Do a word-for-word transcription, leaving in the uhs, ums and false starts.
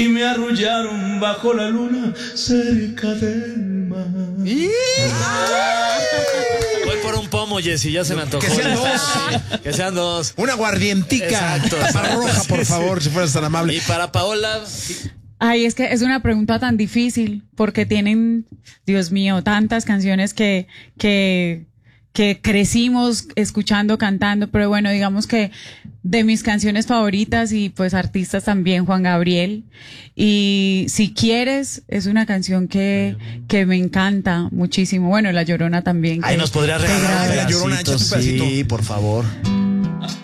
Y me arrullaron bajo la luna cerca del mar. Voy por un pomo, Jessy, ya se me antojó. Que sean dos. Que sean dos. Una aguardientica. Exacto. Más roja, por Sí, favor, sí. si fueras tan amable. Y para Paola, Ay, es que es una pregunta tan difícil porque tienen, Dios mío, tantas canciones que, que, que crecimos escuchando, cantando, pero bueno, digamos que de mis canciones favoritas y pues artistas también, Juan Gabriel. Y Si Quieres es una canción que, que me encanta muchísimo. Bueno, La Llorona también. ahí que- nos podría que regalar grabé. un La Llorona, pedacito, échate un pedacito. sí, por favor.